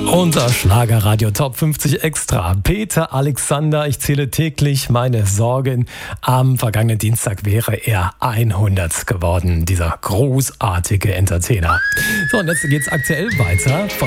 Unser Schlagerradio Top 50 Extra. Peter Alexander, ich zähle täglich meine Sorgen. Am vergangenen Dienstag wäre er 100 geworden, dieser großartige Entertainer. So, und jetzt geht's aktuell weiter. Von